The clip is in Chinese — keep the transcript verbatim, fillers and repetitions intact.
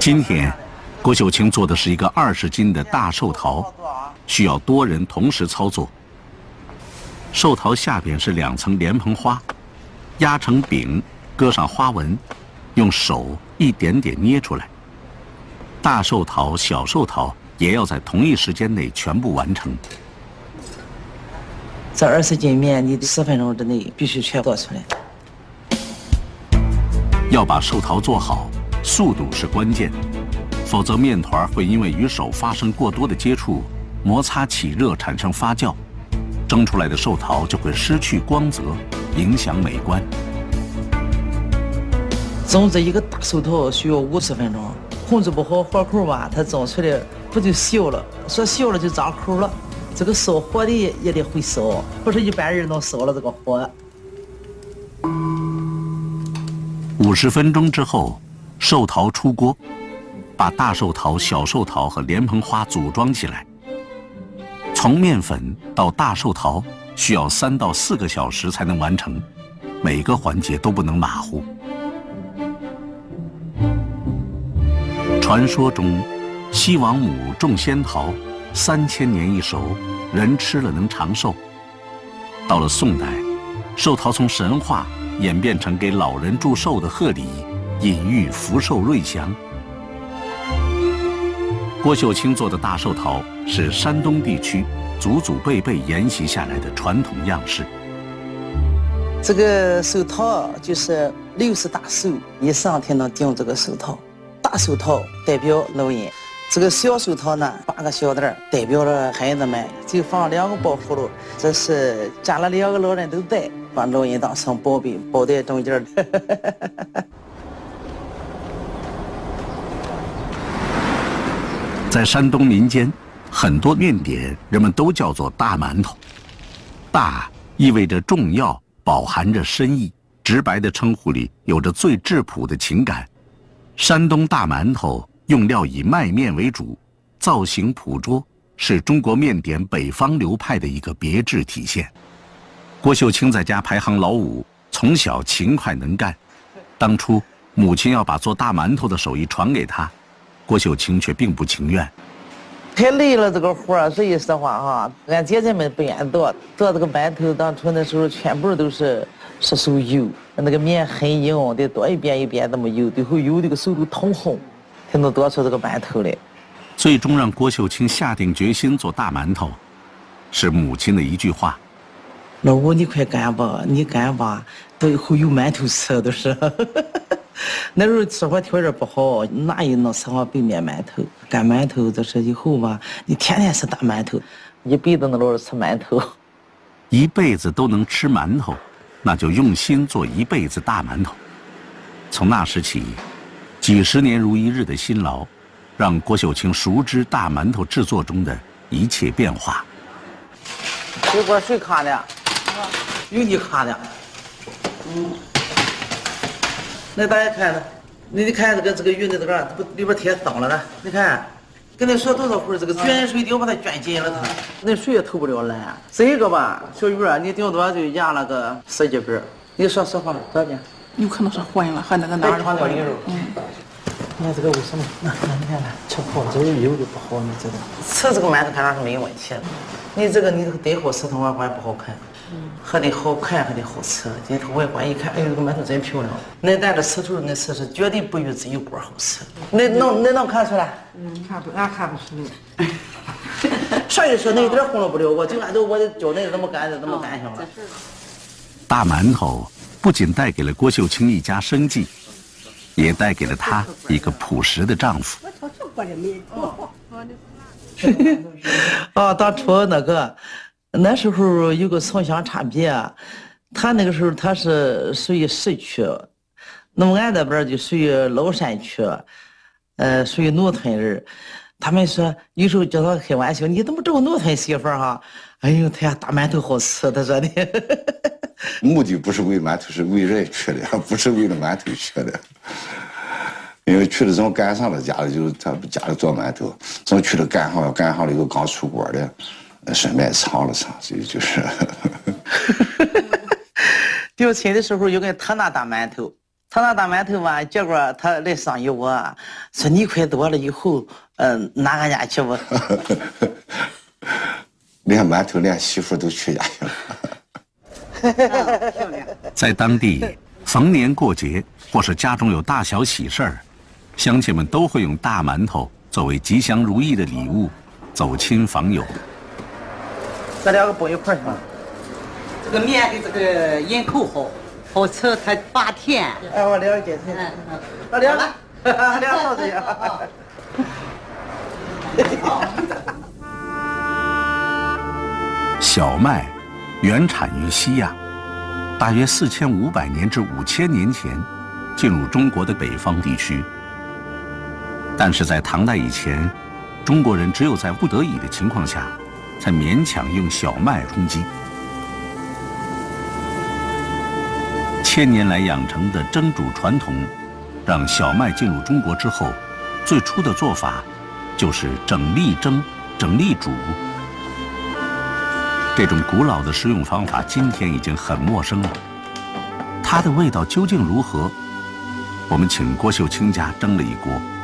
今天，郭秀清做的是一个二十斤的大寿桃，需要多人同时操作。寿桃下边是两层莲蓬花，压成饼，搁上花纹，用手一点点捏出来。大寿桃、小寿桃也要在同一时间内全部完成。 这二十斤面，你十分钟之内必须全做出来。 要把寿桃做好，速度是关键，否则面团会因为与手发生过多的接触，摩擦起热产生发酵，蒸出来的寿桃就会失去光泽，影响美观。 蒸这一个大寿桃需要五十分钟，控制不好火口吧，它蒸出来不就锈了？说锈了就张口了。这个烧火的也得会烧，不是一般人能烧了这个火。 五十分钟之后，寿桃出锅，把大寿桃、小寿桃和莲蓬花组装起来。从面粉到大寿桃需要三到四个小时才能完成，每个环节都不能马虎。传说中，西王母种仙桃，三千年一熟，人吃了能长寿。到了宋代，寿桃从神话演变成给老人祝寿的贺礼，隐喻福寿瑞祥。郭秀清做的大寿桃是山东地区祖祖辈辈沿袭下来的传统样式。 这个寿桃就是六十大寿以上才能订这个寿桃，大寿桃代表老人，这个小寿桃呢，八个小袋代表了孩子们，就放两个包葫芦，这是家了两个老人都带，把老人当成宝贝，包在中间的。 在山东民间，很多面点人们都叫做大馒头。大意味着重要，饱含着深意，直白的称呼里有着最质朴的情感。山东大馒头用料以麦面为主，造型朴拙，是中国面点北方流派的一个别致体现。郭秀清在家排行老五，从小勤快能干。当初母亲要把做大馒头的手艺传给他，郭秀清却并不情愿。 太累了这个活儿，所以说话哈，俺姐姐们不愿做。做这个馒头，当初那时候全部都是是手油，那个面很硬，得多一遍一遍这么油，最后油这个手都通红，才能做出这个馒头来。 最终让郭秀清下定决心做大馒头，是母亲的一句话：“ 老五，你快干吧，你干吧，到以后有馒头吃都是。”那时候吃饭条件不好，哪有能吃上白面馒头？干馒头这是以后吧，你天天吃大馒头，一辈子能老是吃馒头。 一辈子都能吃馒头，那就用心做一辈子大馒头。从那时起，几十年如一日的辛劳，让郭秀清熟知大馒头制作中的一切变化。 这锅谁卡的？有你卡的。嗯。那大家看呢？你你看这个这个鱼的这个，这不里边贴脏了呢？你看，跟你说多少回，这个卷水顶把它卷紧了它，那水也透不了蓝。这个吧，小鱼啊，你顶多就压了个十几根。你说实话，多少钱？ 有可能是混了，和那个哪儿混了。嗯。 你看这个为什么？那那你看看，吃不好，这个油就不好，你知道。吃这个馒头看上是没有问题的，你这个你这个得好吃，它外观不好看。还得好看，还得好吃。今天外观一看，哎呦，这个馒头真漂亮。那咱这吃出来，那吃是绝对不如这一锅好吃。那能那能看出来？ 嗯，看不，俺看不出来。 所以说那一点糊弄不了我，就按照我的教恁怎么干就怎么干行了。 大馒头不仅带给了郭秀清一家生计，也带给了她一个朴实的丈夫。 哦，当初那个。那时候有个城乡差别，他那个时候他是属于市区，那么俺这边就属于老山区，呃，属于农村人。他们说有时候叫他开玩笑，你怎么找农村媳妇儿哈？哎呦，他家大馒头好吃，他说的。 目的不是为馒头，是为人去的，不是为了馒头去的。因为去了正赶上了家里，就是他家里做馒头，正去了赶上了，赶上了一个刚出锅的。顺便尝了尝，所以就是。 丢亲的时候有个特那大馒头， 尝尝大馒头吧，结果他来商议我，说你快多了以后，嗯、呃，哪俺家去吧？ 连馒头连媳妇都去家去了。 在当地，逢年过节或是家中有大小喜事儿，乡亲们都会用大馒头作为吉祥如意的礼物，走亲访友。 咱两个蹦一块儿去吧。 这个面的这个咽口好，好吃，它拔甜。 哎，我了解。嗯嗯，我了了，两嫂子呀。 小麦原产于西亚，大约四千五百年至五千年前进入中国的北方地区。但是在唐代以前，中国人只有在不得已的情况下，才勉强用小麦充饥。千年来养成的蒸煮传统，让小麦进入中国之后，最初的做法就是整粒蒸、整粒煮。这种古老的食用方法今天已经很陌生了，它的味道究竟如何？我们请郭秀清家蒸了一锅。